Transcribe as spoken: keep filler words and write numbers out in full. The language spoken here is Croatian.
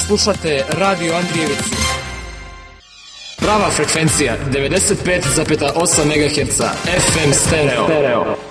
Slušate Radio Andrijevicu. Prava frekvencija devedeset pet zarez osam megaherca F M stereo.